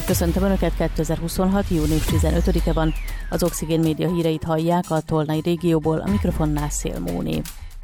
Köszöntöm Önöket, 2026. június 15-e van, az Oxigén Média híreit hallják a Tolnai régióból, a mikrofonnál Szél Móni.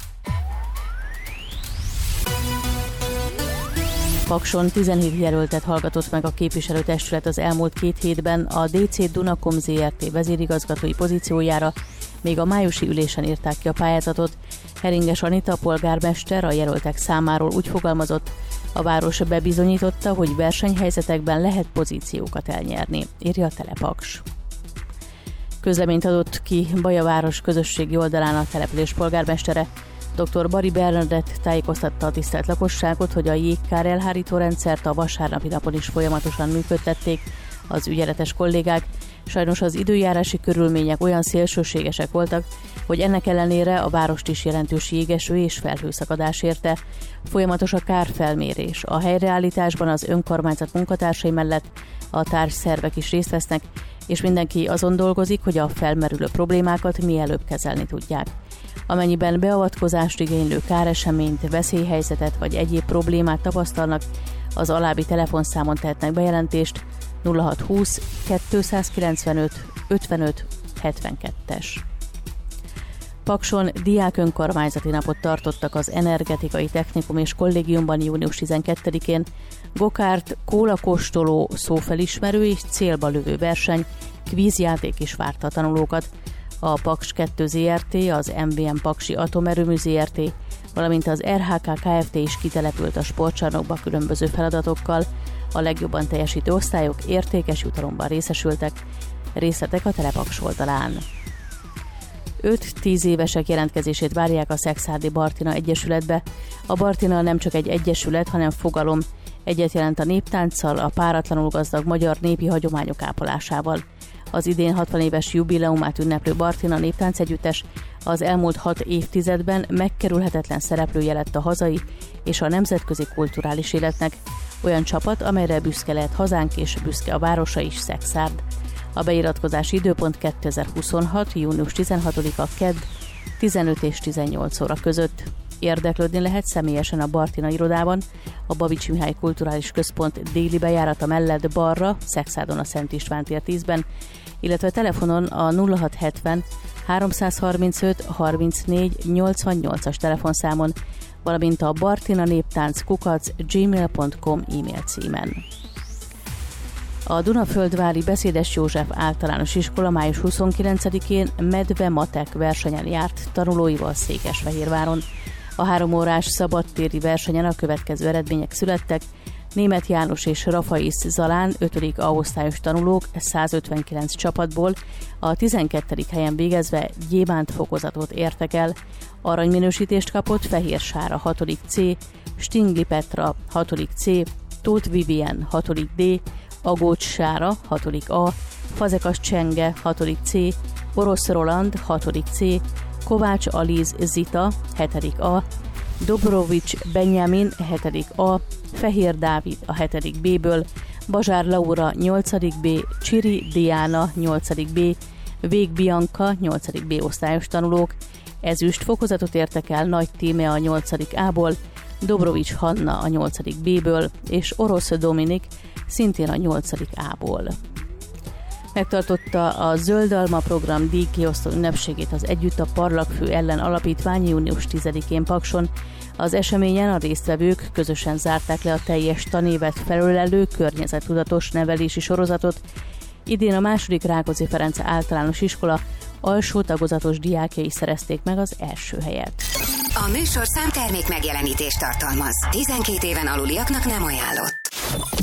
Pakson 17 jelöltet hallgatott meg a képviselőtestület az elmúlt 2 hétben a DC Dunakom Zrt. Vezérigazgatói pozíciójára, még a májusi ülésen írták ki a pályázatot. Heringes Anita polgármester a jelöltek számáról úgy fogalmazott, a város bebizonyította, hogy versenyhelyzetekben lehet pozíciókat elnyerni, írja a Telepaks. Közleményt adott ki Bajaváros közösségi oldalán a település polgármestere. Dr. Bari Bernadett tájékoztatta a tisztelt lakosságot, hogy a jégkár elhárító rendszert a vasárnapi napon is folyamatosan működtették az ügyeletes kollégák. Sajnos az időjárási körülmények olyan szélsőségesek voltak, hogy ennek ellenére a várost is jelentős jégeső és felhőszakadás érte. Folyamatos a kárfelmérés. A helyreállításban az önkormányzat munkatársai mellett a társszervek is részt vesznek, és mindenki azon dolgozik, hogy a felmerülő problémákat mielőbb kezelni tudják. Amennyiben beavatkozást igénylő káreseményt, veszélyhelyzetet vagy egyéb problémát tapasztalnak, az alábbi telefonszámon tehetnek bejelentést: 0620 295 55 72-es. Pakson diák önkormányzati napot tartottak az Energetikai Technikum és Kollégiumban június 12-én. Gokárt, kólakóstoló, szófelismerő és célba lövő verseny, kvízjáték is várta a tanulókat. A Paks 2 Zrt., az MVM Paksi Atomerőmű Zrt., valamint az RHK Kft. Is kitelepült a sportcsarnokba különböző feladatokkal. A legjobban teljesítő osztályok értékes jutalomban részesültek. Részletek a Telepaks oldalán. 5-10 évesek jelentkezését várják a Szekszárdi Bartina Egyesületbe. A Bartina nem csak egy egyesület, hanem fogalom. Egyet jelent a néptánccal, a páratlanul gazdag magyar népi hagyományok ápolásával. Az idén 60 éves jubileumát ünneplő Bartina Néptánc Együttes az elmúlt 6 évtizedben megkerülhetetlen szereplője lett a hazai és a nemzetközi kulturális életnek. Olyan csapat, amelyre büszke lehet hazánk és büszke a városa is, Szekszárd. A beiratkozási időpont 2026. június 16-a kedd 15 és 18 óra között. Érdeklődni lehet személyesen a Bartina irodában, a Babits Mihály Kulturális Központ déli bejárata mellett balra, Szekszárdon a Szent István tér 10-ben, illetve telefonon a 0670 335 34 88-as telefonszámon, valamint a bartinanéptánc@gmail.com e-mail címen. A Dunaföldvári Beszédes József Általános Iskola május 29-én medve matek versenyen járt tanulóival Székesfehérváron. A 3 órás szabadtéri versenyen a következő eredmények születtek. Németh János és Rafaisz Zalán 5. A-osztályos tanulók 159 csapatból a 12. helyen végezve gyémánt fokozatot értek el. Aranyminősítést kapott Fehér Sára 6. C, Stingli Petra 6. C, Tóth Vivien 6. D, Agócs Sára 6. A, Fazekas Csenge 6. C, Orosz Roland 6. C, Kovács Alíz Zita 7. A, Dobrovics Benjamin 7. A, Fehér Dávid a 7. B-ből, Bazsár Laura 8. B, Csiri Diana 8. B, Vég Bianca 8. B osztályos tanulók, ezüst fokozatot értek el Nagy Tíme a 8. A-ból, Dobrovics Hanna a 8. B-ből és Orosz Dominik szintén a 8. A-ból. Megtartotta a Zöld Alma program díjkiosztó ünnepségét az Együtt a Parlagfű ellen alapítvány június 10-én Pakson. Az eseményen a résztvevők közösen zárták le a teljes tanévet felölelő környezettudatos nevelési sorozatot. Idén a II. Rákóczi Ferenc Általános Iskola alsó tagozatos diákjai szerezték meg az első helyet. A műsorszám termék megjelenítést tartalmaz. 12 éven aluliaknak nem ajánlott.